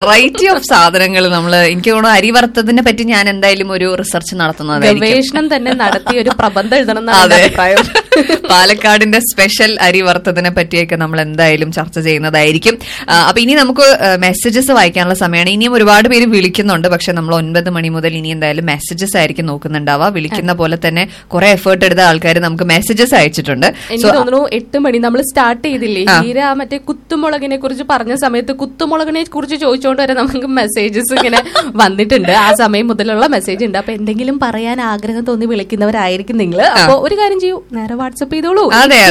Variety of സാധനങ്ങൾ നമ്മള് എനിക്ക് തോന്നുന്നു അരി വറുത്തതിനെ പറ്റി ഞാൻ എന്തായാലും ഒരു റിസർച്ച് നടത്തുന്നതായിരിക്കും. ഗവേഷണം തന്നെ നടത്തി ഒരു പ്രബന്ധം എഴുതണം എന്നാണ് അഭിപ്രായം. പാലക്കാടിന്റെ സ്പെഷ്യൽ അരി വറുത്തതിനെ പറ്റിയൊക്കെ നമ്മൾ എന്തായാലും ചർച്ച ചെയ്യുന്നതായിരിക്കും. അപ്പൊ ഇനി നമുക്ക് മെസ്സേജസ് വായിക്കാനുള്ള സമയമാണ്. ഇനിയും ഒരുപാട് പേര് വിളിക്കുന്നുണ്ട്. പക്ഷെ നമ്മൾ 9 മണി മുതൽ ഇനി എന്തായാലും മെസ്സേജസ് ആയിരിക്കും നോക്കുന്നുണ്ടാവുക. വിളിക്കുന്ന പോലെ തന്നെ കുറെ എഫേർട്ട് എടുത്ത ആൾക്കാർ നമുക്ക് മെസ്സേജസ് അയച്ചിട്ടുണ്ട്. എനിക്ക് തോന്നുന്നു 8 മണി നമ്മൾ സ്റ്റാർട്ട് ചെയ്തില്ലേ, ഹീര മറ്റേ കുത്തുമുളകിനെ കുറിച്ച് പറഞ്ഞ സമയത്ത് കുത്തുമുളകിനെ കുറിച്ച് ചോദിച്ചുകൊണ്ട് വരെ നമുക്ക് മെസ്സേജസ് ഇങ്ങനെ വന്നിട്ടുണ്ട്. ആ സമയം മുതലുള്ള മെസ്സേജ് ഉണ്ട്. അപ്പൊ എന്തെങ്കിലും പറയാൻ ആഗ്രഹം തോന്നി വിളിക്കുന്നവരായിരിക്കും നിങ്ങൾ. അപ്പൊ ഒരു കാര്യം ചെയ്യൂ, നേരെ വാട്സ്ആപ്പ് ചെയ്തോളൂ.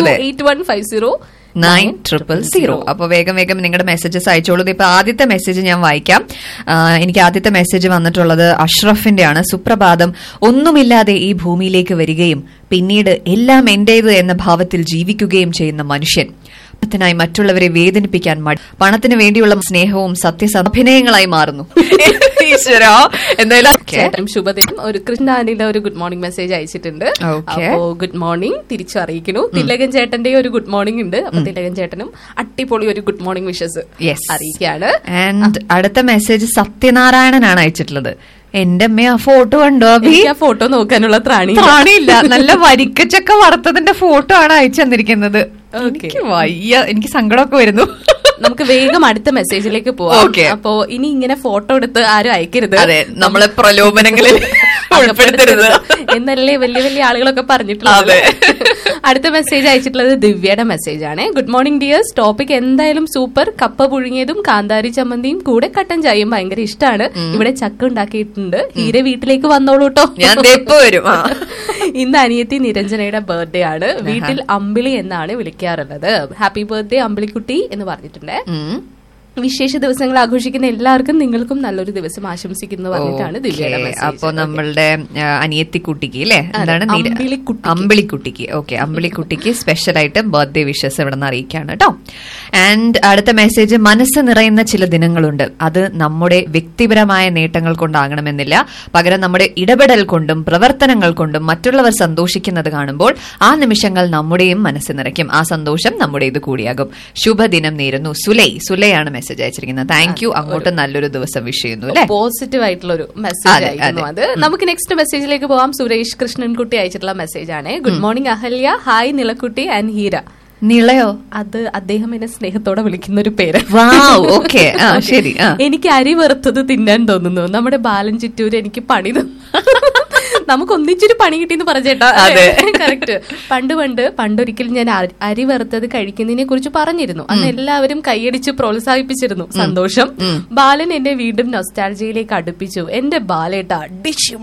81509000. അപ്പൊ വേഗം നിങ്ങളുടെ മെസ്സേജസ് അയച്ചോളൂ. ഇപ്പൊ ആദ്യത്തെ മെസ്സേജ് ഞാൻ വായിക്കാം. എനിക്ക് ആദ്യത്തെ മെസ്സേജ് വന്നിട്ടുള്ളത് അഷ്റഫിന്റെ ആണ്. സുപ്രഭാതം. ഒന്നുമില്ലാതെ ഈ ഭൂമിയിലേക്ക് വരികയും പിന്നീട് എല്ലാം എന്റേത് എന്ന ഭാവത്തിൽ ജീവിക്കുകയും ചെയ്യുന്ന മനുഷ്യൻ ായി മറ്റുള്ളവരെ വേദനിപ്പിക്കാൻ പണത്തിന് വേണ്ടിയുള്ള സ്നേഹവും സത്യസമഭിനയങ്ങളായി മാറുന്നു. ഈശ്വരാ. എന്തായാലും ശുഭദിനം. ഒരു കൃഷ്ണാനിലെ ഒരു ഗുഡ് മോർണിംഗ് മെസ്സേജ് അയച്ചിട്ടുണ്ട്. അപ്പോ ഗുഡ് മോർണിംഗ് തിരിച്ചു അറിയിക്കുന്നു. തിലകൻ ചേട്ടന്റെ ഒരു ഗുഡ് മോർണിംഗ് ഉണ്ട്. അപ്പൊ തിലകൻ ചേട്ടനും അടിപൊളി ഒരു ഗുഡ് മോർണിംഗ് വിഷസ് അറിയിക്കുകയാണ്. ആൻഡ് അടുത്ത മെസ്സേജ് സത്യനാരായണനാണ് അയച്ചിട്ടുള്ളത്. എന്റെ അമ്മ ആ ഫോട്ടോ കണ്ടോ? ആ ഫോട്ടോ നോക്കാനുള്ള ത്രാണിയില്ല. നല്ല വരിക്കച്ചക്ക വറുത്തതിന്റെ ഫോട്ടോ ആണ് അയച്ചു തന്നിരിക്കുന്നത്. വയ്യ, എനിക്ക് സങ്കടമൊക്കെ വരുന്നു. നമുക്ക് വേഗം അടുത്ത മെസ്സേജിലേക്ക് പോവാം. അപ്പോ ഇനി ഇങ്ങനെ ഫോട്ടോ എടുത്ത് ആരും അയക്കരുത്. അതെ, നമ്മളെ പ്രലോഭനങ്ങളിൽ ഉൾപ്പെടുത്തരുത് എന്നല്ലേ വലിയ വലിയ ആളുകളൊക്കെ പറഞ്ഞിട്ടുള്ളത്. അടുത്ത മെസ്സേജ് അയച്ചിട്ടുള്ളത് ദിവ്യയുടെ മെസ്സേജ് ആണ്. Good morning dears. ടോപ്പിക് എന്തായാലും സൂപ്പർ. കപ്പ പുഴുങ്ങിയതും കാന്താരി ചമ്മന്തിയും കൂടെ കട്ടൻ ചായയും ഭയങ്കര ഇഷ്ടമാണ്. ഇവിടെ ചക്ക ഉണ്ടാക്കിയിട്ടുണ്ട്. ഹീര വീട്ടിലേക്ക് വന്നോളൂ കേട്ടോ. ഞാൻ വരും. ഇന്ന് അനിയത്തി നിരഞ്ജനയുടെ ബർത്ത്ഡേ ആണ്. വീട്ടിൽ അമ്പിളി എന്നാണ് വിളിക്കാറുള്ളത്. ഹാപ്പി ബർത്ത്ഡേ അമ്പിളിക്കുട്ടി എന്ന് പറഞ്ഞിട്ടുണ്ട്. വിശേഷ ദിവസങ്ങൾ ആഘോഷിക്കുന്ന എല്ലാവർക്കും നിങ്ങൾക്കും നല്ലൊരു ദിവസം ആശംസിക്കുന്നു പറഞ്ഞിട്ടാണ് ദിവ്യയുടെ മെസ്സേജ്. അപ്പൊ നമ്മളുടെ അനിയത്തിക്കുട്ടിക്ക് അല്ലേ, എന്താണ് അമ്പിളിക്കുട്ടിക്ക്. ഓക്കെ, അമ്പിളിക്കുട്ടിക്ക് സ്പെഷ്യൽ ആയിട്ട് ബർത്ത്ഡേ വിഷസ് ഇവിടെ നിന്ന് അറിയിക്കാണ് കേട്ടോ. ആൻഡ് അടുത്ത മെസ്സേജ്, മനസ്സ് നിറയുന്ന ചില ദിനങ്ങളുണ്ട്. അത് നമ്മുടെ വ്യക്തിപരമായ നേട്ടങ്ങൾ കൊണ്ടാകണമെന്നില്ല, പകരം നമ്മുടെ ഇടപെടൽ കൊണ്ടും പ്രവർത്തനങ്ങൾ കൊണ്ടും മറ്റുള്ളവർ സന്തോഷിക്കുന്നത് കാണുമ്പോൾ ആ നിമിഷങ്ങൾ നമ്മുടെയും മനസ്സ് നിറയ്ക്കും. ആ സന്തോഷം നമ്മുടേത് കൂടിയാകും. ശുഭദിനം നേരുന്നു. സുലയാണ് മെസ്സേജ് അയച്ചിരിക്കുന്നത്. Thank you. അങ്ങോട്ട് നല്ലൊരു ദിവസം വിഷ് ചെയ്യുന്നു അല്ലെ. പോസിറ്റീവ് ആയിട്ടുള്ള ഒരു മെസ്സേജ് ആയിരുന്നു അത്. നമുക്ക് നെക്സ്റ്റ് മെസ്സേജിലേക്ക് പോവാം. സുരേഷ് കൃഷ്ണൻകുട്ടി അയച്ചിട്ടുള്ള മെസ്സേജ് ആണ്. Good morning Ahalya. Hi നിളക്കുട്ടി and Heera. നിളയോ? അത് അദ്ദേഹം എന്നെ സ്നേഹത്തോടെ വിളിക്കുന്ന ഒരു പേര്. ശരി. എനിക്ക് അരി വറുത്തത് തിന്നാൻ തോന്നുന്നു. നമ്മുടെ ബാലൻ ചിറ്റൂര് എനിക്ക് പണി നമുക്ക് ഒന്നിച്ചൊരു പണി കിട്ടിയെന്ന് പറഞ്ഞേട്ടാ. കറക്റ്റ്. പണ്ടൊരിക്കലും ഞാൻ അരി വറുത്തത് കഴിക്കുന്നതിനെ കുറിച്ച് പറഞ്ഞിരുന്നു. അന്ന് എല്ലാവരും കൈയടിച്ച് പ്രോത്സാഹിപ്പിച്ചിരുന്നു. സന്തോഷം. ബാലൻ എന്നെ വീണ്ടും നൊസ്റ്റാൾജിയയിലേക്ക് അടുപ്പിച്ചു. എന്റെ ബാലേട്ടാ ഡിഷും.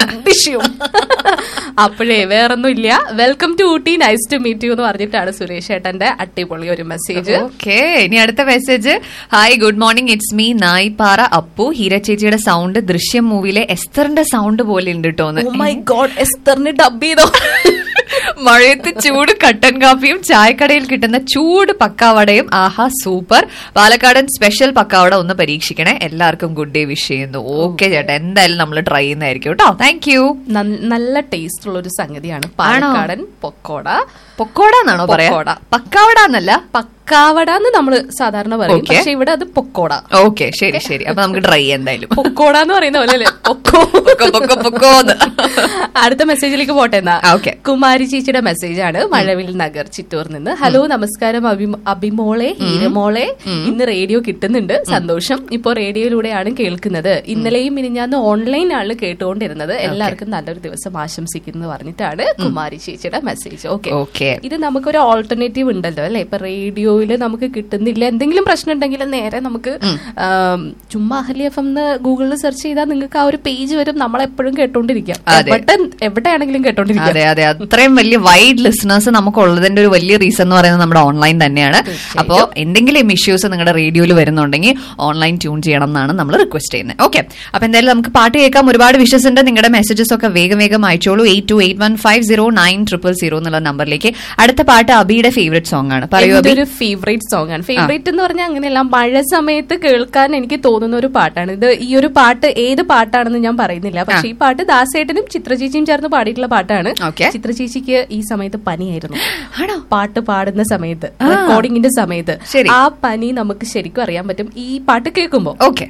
അപ്പോഴേ വേറൊന്നും ഇല്ല. Welcome to Ooty, nice to meet you എന്ന് പറഞ്ഞിട്ടാണ് സുരേഷ് ഏട്ടന്റെ അടിപൊളി ഒരു മെസ്സേജ്. ഓക്കെ, ഇനി അടുത്ത message. Hi good morning, it's me നായിപ്പാറ Appu. Heera ചേച്ചിയുടെ സൗണ്ട് ദൃശ്യം മൂവിയിലെ എസ്തറിന്റെ സൗണ്ട് പോലെ ഉണ്ട് കേട്ടോന്ന്. മൈ ഗോഡ്, എസ്തറിന് ഡബ് ചെയ്തോ? മഴയത്ത് ചൂട് കട്ടൻ കാപ്പിയും ചായക്കടയിൽ കിട്ടുന്ന ചൂട് പക്കാവടയും. ആഹാ സൂപ്പർ. പാലക്കാടൻ സ്പെഷ്യൽ പക്കാവട ഒന്ന് പരീക്ഷിക്കണേ. എല്ലാവർക്കും ഗുഡ് ഡേ വിഷ് ചെയ്യുന്നു. ഓക്കെ ചേട്ടാ, എന്തായാലും നമ്മൾ ട്രൈ ചെയ്യുന്നതായിരിക്കും കേട്ടോ. Thank you. നല്ല ടേസ്റ്റ് ഉള്ള ഒരു സംഗതിയാണ് പാലക്കാടൻ പൊക്കോട. പൊക്കോട എന്നാണോ പറയാ? പക്കാവട എന്നല്ല, പക്കാവട എന്ന് നമ്മള് സാധാരണ പറയും. പക്ഷെ ഇവിടെ അത് പൊക്കോട. ഓക്കെ, ശരി. അപ്പൊ നമുക്ക് ട്രൈ ചെയ്യാം എന്തായാലും. പൊക്കോട എന്ന് പറയുന്ന പോലെ പൊക്കോ. അടുത്ത മെസ്സേജിലേക്ക് പോട്ടെ എന്നാ. കുമാരി ചേച്ചിയുടെ മെസ്സേജ് ആണ്. മഴവിൽ നഗർ ചിറ്റൂർ നിന്ന്. ഹലോ നമസ്കാരം അഭിമോളെ, ഹീരമോളെ. ഇന്ന് റേഡിയോ കിട്ടുന്നുണ്ട്, സന്തോഷം. ഇപ്പോ റേഡിയോയിലൂടെയാണ് കേൾക്കുന്നത്. ഇന്നലെയും മിനിഞ്ഞാന്ന് ഓൺലൈനാണ് കേട്ടുകൊണ്ടിരുന്നത്. എല്ലാവർക്കും നല്ലൊരു ദിവസം ആശംസിക്കുന്നു പറഞ്ഞിട്ടാണ് കുമാരി ചേച്ചിയുടെ മെസ്സേജ്. ഓക്കെ, ഇത് നമുക്കൊരു ഓൾട്ടർനേറ്റീവ് ഉണ്ടല്ലോ അല്ലെ. ഇപ്പൊ റേഡിയോയില് നമുക്ക് കിട്ടുന്നില്ല, എന്തെങ്കിലും പ്രശ്നം ഉണ്ടെങ്കിൽ നേരെ നമുക്ക് ചുമ്മാ അഹല്യ എഫ് എം ഗൂഗിളിൽ സെർച്ച് ചെയ്താൽ നിങ്ങൾക്ക് ആ ഒരു പേജ് വരും. നമ്മളെപ്പോഴും കേട്ടോണ്ടിരിക്കാം, എവിടെയാണെങ്കിലും കേട്ടോണ്ടിരിക്കാം. അതെ, അത്രയും വലിയ വൈഡ് ലിസണേഴ്സ് നമുക്കുള്ളതിന്റെ ഒരു വലിയ റീസൺ എന്ന് പറയുന്നത് നമ്മുടെ ഓൺലൈൻ തന്നെയാണ്. അപ്പോൾ എന്തെങ്കിലും ഇഷ്യൂസ് നിങ്ങളുടെ റേഡിയോയിൽ വരുന്നുണ്ടെങ്കിൽ ഓൺലൈൻ ട്യൂൺ ചെയ്യണം എന്നാണ് നമ്മൾ റിക്വസ്റ്റ് ചെയ്യുന്നത്. ഓക്കെ, അപ്പൊ എന്തായാലും നമുക്ക് പാട്ട് കേൾക്കാം. ഒരുപാട് വിഷസ് ഉണ്ട്. നിങ്ങളുടെ മെസ്സേജസ് ഒക്കെ വേഗം അയച്ചോളൂ. 8281509000 എന്നുള്ള നമ്പറിലേക്ക്. അടുത്ത പാട്ട് അബിയുടെ ഫേവറേറ്റ് സോങ് ആണ്. പറയൂ. ഒരു ഫേവറേറ്റ് സോങ് ആണ്. ഫേവറേറ്റ് എന്ന് പറഞ്ഞാൽ അങ്ങനെയല്ല, മഴ സമയത്ത് കേൾക്കാൻ എനിക്ക് തോന്നുന്ന ഒരു പാട്ടാണ് ഇത്. ഈ ഒരു പാട്ട് ഏത് പാട്ടാണെന്ന് ഞാൻ പറയുന്നില്ല, പക്ഷെ ഈ പാട്ട് ദാസേട്ടനും ചിത്രചേച്ചിയും ചേർന്ന് പാടിയിട്ടുള്ള പാട്ടാണ്. ചിത്രചേച്ചിക്ക് ഈ സമയത്ത് പനിയായിരുന്നു. പാട്ട് പാടുന്ന സമയത്ത്, റെക്കോർഡിംഗിന്റെ സമയത്ത്. ആ പനി നമുക്ക് ശരിക്കും അറിയാൻ പറ്റും ഈ പാട്ട് കേൾക്കുമ്പോ. ഓക്കെ,